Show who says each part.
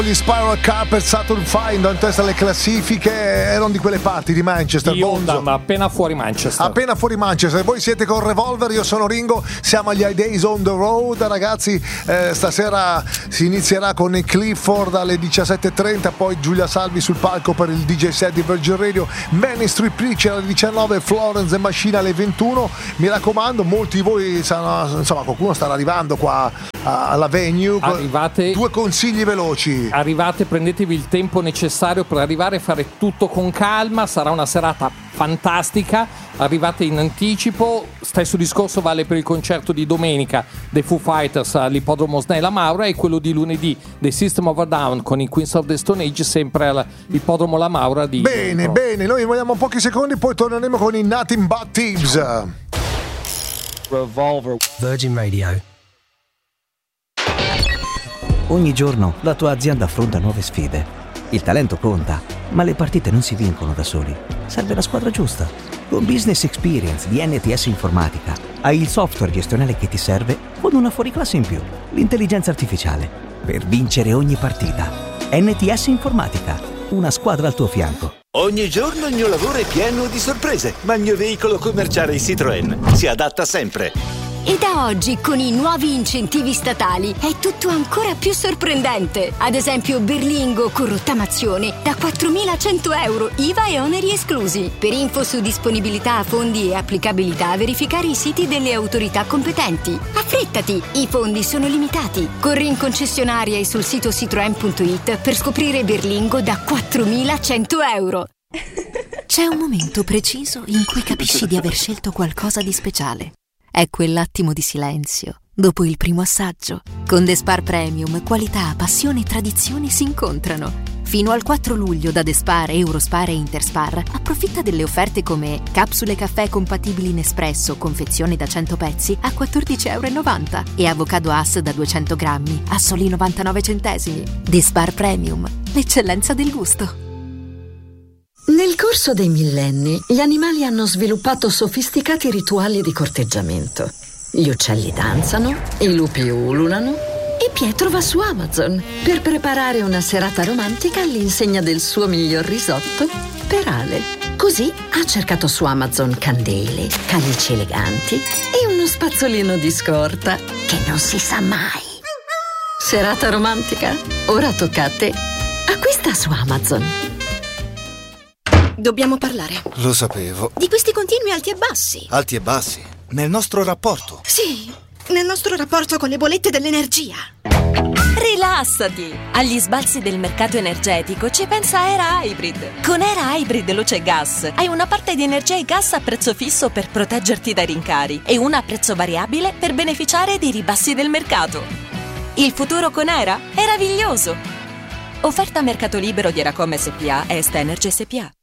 Speaker 1: Gli Spiral Carpet Saturn Find in testa alle classifiche, erano di quelle parti di Manchester,
Speaker 2: di Oldham, appena fuori Manchester.
Speaker 1: Voi siete con Revolver, io sono Ringo, siamo agli High Days on the Road, ragazzi. Stasera si inizierà con i Clifford alle 17:30, poi Giulia Salvi sul palco per il DJ set di Virgin Radio, Manny Street Preacher alle 19, Florence and Machine alle 21. Mi raccomando, molti di voi saranno, insomma, qualcuno starà arrivando qua alla venue.
Speaker 2: Arrivate,
Speaker 1: due consigli veloci.
Speaker 2: Arrivate, prendetevi il tempo necessario per arrivare e fare tutto con calma, sarà una serata fantastica. Arrivate in anticipo. Stesso discorso vale per il concerto di domenica dei Foo Fighters all'ippodromo Snella Maura e quello di lunedì dei System of a Down con i Queens of the Stone Age sempre all'ippodromo La Maura di
Speaker 1: Bene, noi vogliamo pochi secondi, poi torneremo con i Nothing But Thieves.
Speaker 3: Revolver. Virgin Radio. Ogni giorno la tua azienda affronta nuove sfide. Il talento conta, ma le partite non si vincono da soli. Serve la squadra giusta. Con Business Experience di NTS Informatica hai il software gestionale che ti serve con una fuoriclasse in più, l'intelligenza artificiale, per vincere ogni partita. NTS Informatica, una squadra al tuo fianco.
Speaker 4: Ogni giorno il mio lavoro è pieno di sorprese, ma il mio veicolo commerciale Citroën si adatta sempre.
Speaker 5: E da oggi, con i nuovi incentivi statali, è tutto ancora più sorprendente. Ad esempio Berlingo con rottamazione da 4.100 euro, IVA e oneri esclusi. Per info su disponibilità, fondi e applicabilità, verificare i siti delle autorità competenti. Affrettati, i fondi sono limitati. Corri in concessionaria e sul sito citroen.it per scoprire Berlingo da 4.100 euro.
Speaker 6: C'è un momento preciso in cui capisci di aver scelto qualcosa di speciale. È quell'attimo di silenzio, dopo il primo assaggio. Con The Spar Premium, qualità, passione e tradizione si incontrano. Fino al 4 luglio da The Spar, Eurospar e Interspar approfitta delle offerte come capsule caffè compatibili in espresso, confezione da 100 pezzi a 14,90 € e avocado Hass da 200 grammi a soli 99 centesimi. The Spar Premium, l'eccellenza del gusto.
Speaker 7: Nel corso dei millenni, gli animali hanno sviluppato sofisticati rituali di corteggiamento. Gli uccelli danzano, i lupi ululano e Pietro va su Amazon per preparare una serata romantica all'insegna del suo miglior risotto per Ale. Così ha cercato su Amazon candele, camici eleganti e uno spazzolino di scorta che non si sa mai. Serata romantica? Ora tocca a te. Acquista su Amazon.
Speaker 8: Dobbiamo parlare.
Speaker 9: Lo sapevo.
Speaker 8: Di questi continui alti e bassi.
Speaker 9: Alti e bassi? Nel nostro rapporto?
Speaker 8: Sì, nel nostro rapporto con le bollette dell'energia.
Speaker 10: Rilassati! Agli sbalzi del mercato energetico ci pensa Era Hybrid. Con Era Hybrid Luce Gas hai una parte di energia e gas a prezzo fisso per proteggerti dai rincari e una a prezzo variabile per beneficiare dei ribassi del mercato. Il futuro con Era è meraviglioso! Offerta a mercato libero di Eracom SPA e Est Energy SPA.